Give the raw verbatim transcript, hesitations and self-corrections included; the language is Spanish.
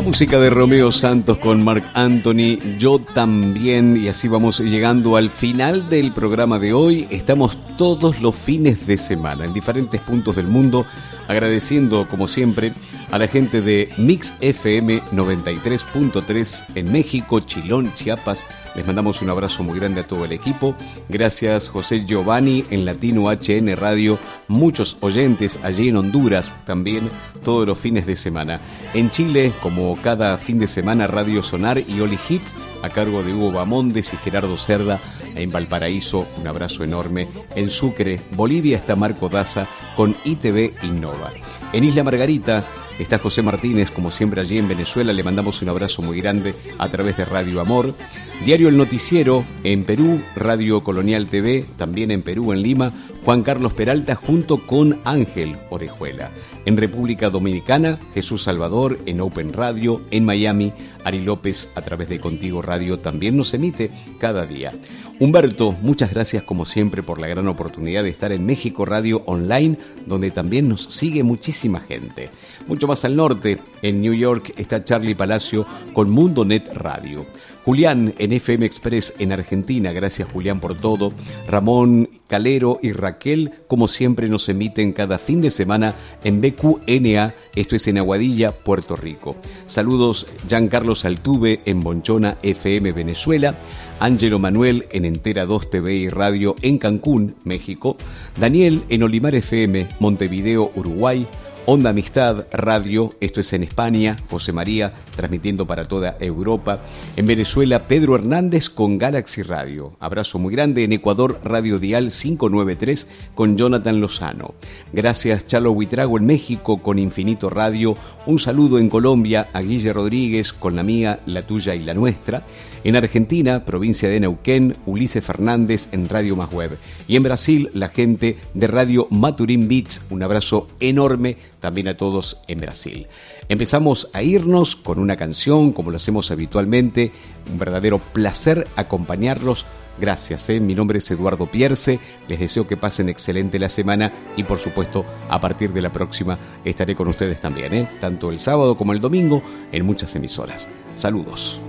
Música de Romeo Santos con Marc Anthony, Yo También, y así vamos llegando al final del programa de hoy. Estamos todos los fines de semana en diferentes puntos del mundo, agradeciendo como siempre a la gente de Mix F M noventa y tres punto tres en México, Chilón, Chiapas. Les mandamos un abrazo muy grande a todo el equipo. Gracias José Giovanni en Latino H N Radio, muchos oyentes allí en Honduras también todos los fines de semana. En Chile, como cada fin de semana, Radio Sonar y Oli Hits a cargo de Hugo Bamondes y Gerardo Cerda. En Valparaíso, un abrazo enorme. En Sucre, Bolivia, está Marco Daza con I T V Innova. En Isla Margarita está José Martínez, como siempre allí en Venezuela. Le mandamos un abrazo muy grande a través de Radio Amor. Diario El Noticiero en Perú, Radio Colonial T V, también en Perú, en Lima, Juan Carlos Peralta junto con Ángel Orejuela. En República Dominicana, Jesús Salvador en Open Radio. En Miami, Ari López a través de Contigo Radio también nos emite cada día. Humberto, muchas gracias como siempre por la gran oportunidad de estar en México Radio Online, donde también nos sigue muchísima gente. Mucho más al norte, en New York, está Charlie Palacio con Mundo Net Radio. Julián en F M Express en Argentina, gracias Julián por todo. Ramón Calero y Raquel, como siempre, nos emiten cada fin de semana en B Q N A, esto es en Aguadilla, Puerto Rico. Saludos Giancarlos Altuve en Bonchona F M Venezuela. Ángelo Manuel en Entera dos T V y Radio en Cancún, México. Daniel en Olimar F M, Montevideo, Uruguay. Onda Amistad Radio, esto es en España, José María transmitiendo para toda Europa. En Venezuela, Pedro Hernández con Galaxy Radio. Abrazo muy grande. En Ecuador, Radio Dial quinientos noventa y tres con Jonathan Lozano. Gracias Chalo Huitrago en México con Infinito Radio. Un saludo en Colombia a Guille Rodríguez con La Mía, La Tuya y La Nuestra. En Argentina, provincia de Neuquén, Ulises Fernández en Radio Más Web. Y en Brasil, la gente de Radio Maturín Beats. Un abrazo enorme también a todos en Brasil. Empezamos a irnos con una canción, como lo hacemos habitualmente. Un verdadero placer acompañarlos. Gracias, ¿eh? Mi nombre es Eduardo Pierce. Les deseo que pasen excelente la semana y, por supuesto, a partir de la próxima estaré con ustedes también, ¿eh? Tanto el sábado como el domingo en muchas emisoras. Saludos.